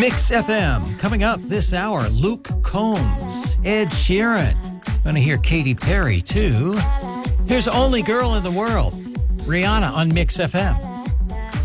Mix FM. Coming up this hour, Luke Combs, Ed Sheeran. Going to hear Katy Perry, too. Here's Only Girl in the World, Rihanna on Mix FM.